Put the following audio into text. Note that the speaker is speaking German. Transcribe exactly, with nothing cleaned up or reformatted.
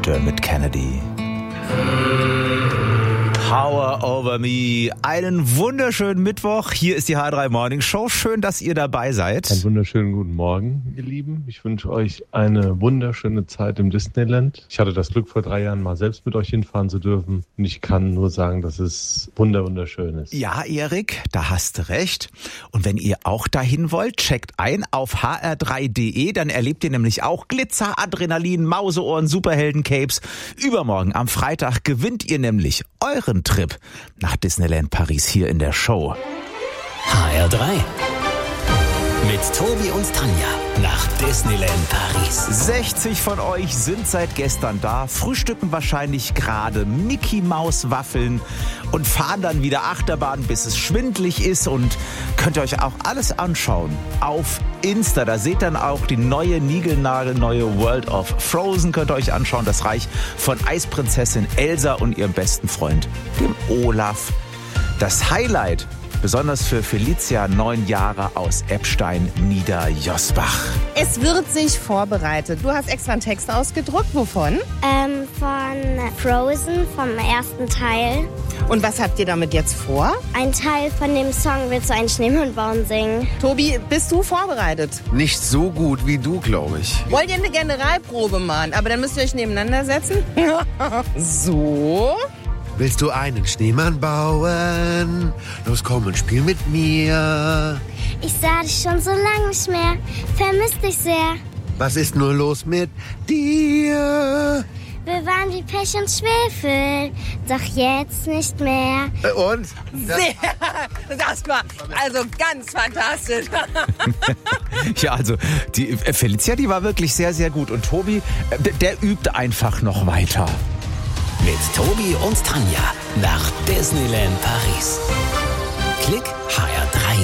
Dermot Kennedy. Power over me. Einen wunderschönen Mittwoch. Hier ist die H drei Morning Show. Schön, dass ihr dabei seid. Einen wunderschönen guten Morgen, ihr Lieben. Ich wünsche euch eine wunderschöne Zeit im Disneyland. Ich hatte das Glück, vor drei Jahren mal selbst mit euch hinfahren zu dürfen. Und ich kann nur sagen, dass es wunder wunderschön ist. Ja, Erik, da hast du recht. Und wenn ihr auch dahin wollt, checkt ein auf h r drei punkt d e. Dann erlebt ihr nämlich auch Glitzer, Adrenalin, Mauseohren, Superhelden-Capes. Übermorgen am Freitag gewinnt ihr nämlich euren Trip nach Disneyland Paris hier in der Show. H R drei. Mit Tobi und Tanja nach Disneyland Paris. sechzig von euch sind seit gestern da, frühstücken wahrscheinlich gerade Mickey Maus Waffeln und fahren dann wieder Achterbahn, bis es schwindelig ist, und könnt ihr euch auch alles anschauen auf Insta. Da seht dann auch die neue niegelnagelneue World of Frozen, könnt ihr euch anschauen, das Reich von Eisprinzessin Elsa und ihrem besten Freund, dem Olaf. Das Highlight, besonders für Felicia, neun Jahre aus Eppstein, Niederjosbach. Es wird sich vorbereitet. Du hast extra einen Text ausgedruckt. Wovon? Ähm, von Frozen, vom ersten Teil. Und was habt ihr damit jetzt vor? Ein Teil von dem Song Willst du einen Schneemann bauen singen. Tobi, bist du vorbereitet? Nicht so gut wie du, glaube ich. Wollt ihr eine Generalprobe machen? Aber dann müsst ihr euch nebeneinander setzen. So. Willst du einen Schneemann bauen? Los, komm und spiel mit mir. Ich sah dich schon so lange nicht mehr. Vermisst dich sehr. Was ist nur los mit dir? Wir waren wie Pech und Schwefel, doch jetzt nicht mehr. Äh, und? Sehr. Das war also ganz fantastisch. Ja, also die Felicia, die war wirklich sehr, sehr gut. Und Tobi, der, der übt einfach noch weiter. Mit Tobi und Tanja nach Disneyland Paris. Klick H R drei